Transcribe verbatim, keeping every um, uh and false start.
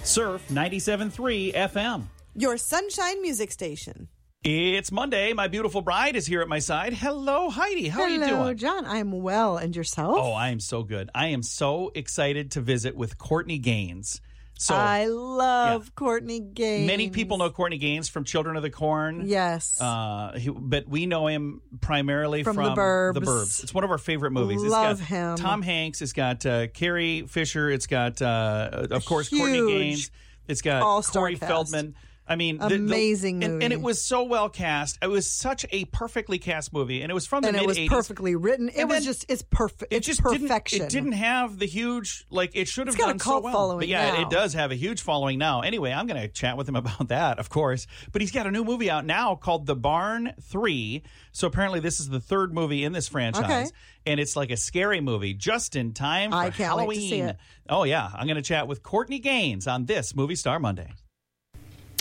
Surf ninety-seven point three F M. Your sunshine music station. It's Monday. My beautiful bride is here at my side. Hello, Heidi. How Hello, are you doing? John. I'm well. And yourself? Oh, I am so good. I am so excited to visit with Courtney Gaines. So I love yeah. Courtney Gaines. Many people know Courtney Gaines from Children of the Corn. Yes. Uh, he, but we know him primarily from, from The Burbs. The Burbs. It's one of our favorite movies. Love it's got him. Tom Hanks. It's got uh, Carrie Fisher. It's got, uh, of course, Huge Courtney Gaines. It's got all-star Corey cast. Feldman. I mean, the, amazing the, movie, and, and it was so well cast. It was such a perfectly cast movie, and it was from the and mid it was eighties. perfectly written. It And was then just it's perfect. It It's just perfection. Didn't, it didn't have the huge like it should have It's got a done cult so well. following But yeah, now. it does have a huge following now. Anyway, I'm going to chat with him about that, of course. But he's got a new movie out now called The Barn three. So apparently, this is the third movie in this franchise, Okay. and it's like a scary movie just in time for I can't wait to Halloween. see it. Oh yeah, I'm going to chat with Courtney Gaines on this Movie Star Monday.